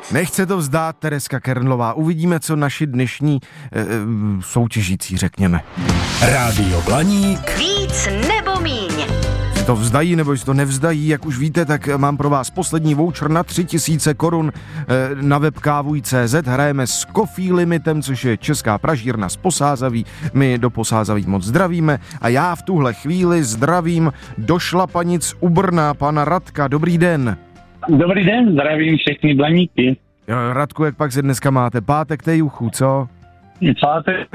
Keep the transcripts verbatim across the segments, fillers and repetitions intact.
Nechce to vzdát Tereska Kernlová. Uvidíme, co naši dnešní e, soutěžící řekněme. Rádio Blaník. Víc nebo míň. Jestli to vzdají nebo jestli to nevzdají, jak už víte, tak mám pro vás poslední voucher na tři tisíce korun e, na web kávuj tečka cé zet. Hrajeme s Coffee Limitem, což je česká pražírna z Posázaví. My do Posázaví moc zdravíme a já v tuhle chvíli zdravím do Šlapanic u Brna pana Radka. Dobrý den. Dobrý den, zdravím všechny Blaníky. Jo, Radku, jak pak se dneska máte? Pátek té juchu, co? Pátek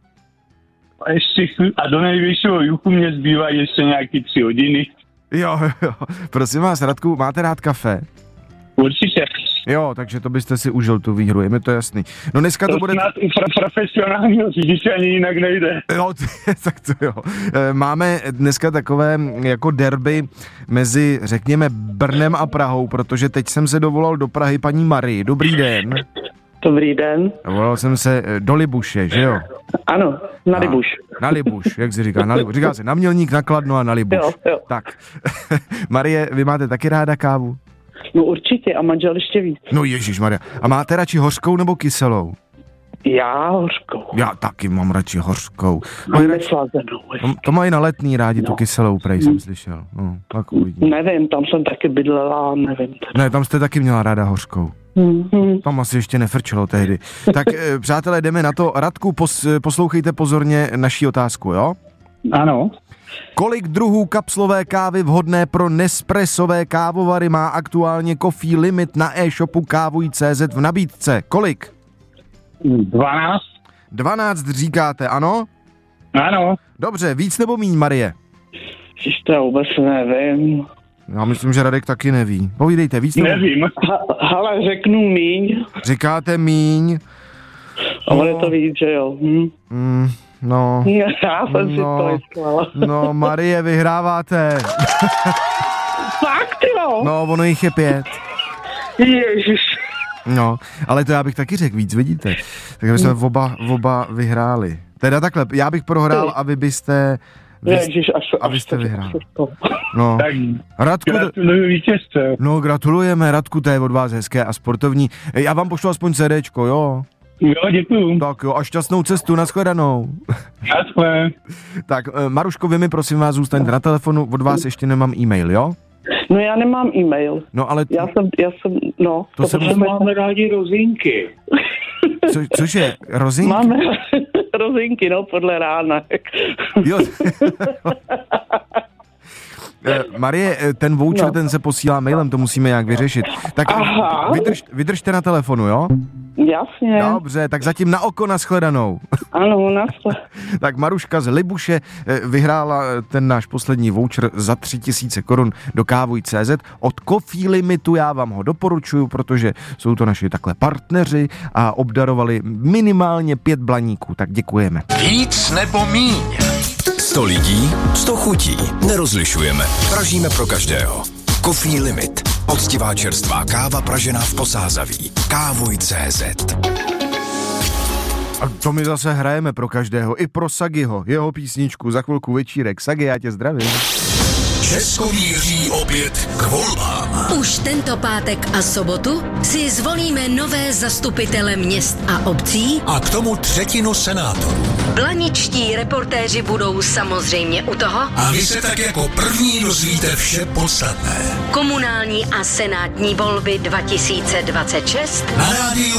a ještě a do největšího juchu mě zbývají ještě nějaký tři hodiny. Jo, jo, prosím vás, Radku, máte rád kafe? Určitě. Jo, takže to byste si užil tu výhru, je mi to jasný. No dneska to, to bude... snad u pro- profesionálního řidiče ani jinak nejde. Jo, tak to jo. Máme dneska takové jako derby mezi, řekněme, Brnem a Prahou, protože teď jsem se dovolal do Prahy paní Marii. Dobrý den. Dobrý den. Volal jsem se do Libuše, že jo? Ano, na Libuš. Na Libuš, jak se říká, na Libuš. Říká se na Mělník, na Kladno a na Libuš. Jo, jo. Tak. Marie, vy máte taky ráda kávu? No určitě, a manžel ještě víc. No ježišmarja. A máte radši hořkou nebo kyselou? Já hořkou. Já taky mám radši hořkou. Mám neslazenou. To, to mají na Letný rádi, no. Tu kyselou, prej jsem slyšel. No, tak uvidím. Nevím, tam jsem taky bydlela, nevím. Ne, tam jste taky měla ráda hořkou. Mm-hmm. Tam asi ještě nefrčelo tehdy. Tak přátelé, jdeme na to. Radku, pos, poslouchejte pozorně naší otázku, jo? Ano. Kolik druhů kapslové kávy vhodné pro nespressové kávovary má aktuálně Coffee Limit na e-shopu kávuj tečka cé zet v nabídce? Kolik? dvanáct. dvanáct říkáte, ano? Ano. Dobře, víc nebo míň, Marie? Ježiš, to já vůbec nevím. Já myslím, že Radek taky neví. Povídejte, víc nebo... Nevím. Ha, hele, řeknu míň. Říkáte míň. Ale je to víc, že jo. Hm. Mm, no. Já jsem si no, to vyskala. No, Marie, vyhráváte. Fakt jo? No, ono jich je pět. Ježiš. No, ale to já bych taky řekl víc, vidíte. Tak my jsme oba, oba vyhráli. Teda takhle, já bych prohrál a vy byste... Vy, Ježiš, až, a vy jste až vyhrál. To. No. Tak Radku, gratuluju vítězce. no gratulujeme, Radku, to je od vás hezké a sportovní. Já vám pošlu aspoň CDčko, jo? Jo, děkuju. Tak jo, a šťastnou cestu, nashledanou. Naschle. Tak, Maruško, vy mi prosím vás zůstaňte na telefonu, od vás ještě nemám e-mail, jo? No já nemám e-mail. No ale... Já jsem, já jsem, no. To jsem- potřebuji- Máme rádi rozinky. Co, cože, rozinky? Máme rozinky, no, podle rána. Jo. Eh, Marie, eh, ten voucher, No. ten se posílá mailem, to musíme nějak vyřešit. Tak Aha. vydrž, vydržte na telefonu, jo? Jasně. Dobře, tak zatím na oko nashledanou. Ano, naschle. Tak Maruška z Libuše eh, vyhrála eh, ten náš poslední voucher za tři tisíce korun do kávuj tečka cé zet. Od Coffee Limitu já vám ho doporučuju, protože jsou to naši takhle partneři a obdarovali minimálně pět blaníků, tak děkujeme. Víc nebo míň. Sto lidí, sto chutí. Nerozlišujeme. Pražíme pro každého. Coffee Limit. Poctivá čerstvá káva pražená v Posázaví. kávuj tečka cé zet. A to my zase hrajeme pro každého, i pro Sagiho, jeho písničku, za chvilku večírek. Sagi, já tě zdravím. Česko míří opět k volbám. Už tento pátek a sobotu si zvolíme nové zastupitele měst a obcí. A k tomu třetinu senátorů. Blaničtí reportéři budou samozřejmě u toho. A vy se tak jako první dozvíte vše podstatné. Komunální a senátní volby dva tisíce dvacet šest Na rádiu